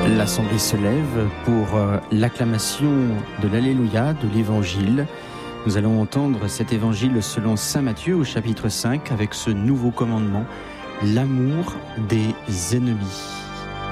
L'Assemblée se lève pour l'acclamation de l'Alléluia de l'Évangile. Nous allons entendre cet Évangile selon saint Matthieu au chapitre 5 avec ce nouveau commandement, l'amour des ennemis.